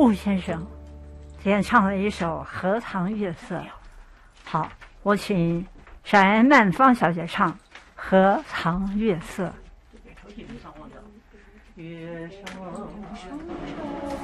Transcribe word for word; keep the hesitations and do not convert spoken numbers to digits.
顾先生演唱了一首《荷塘月色》。好，我请翟曼芳小姐唱《荷塘月色》。月上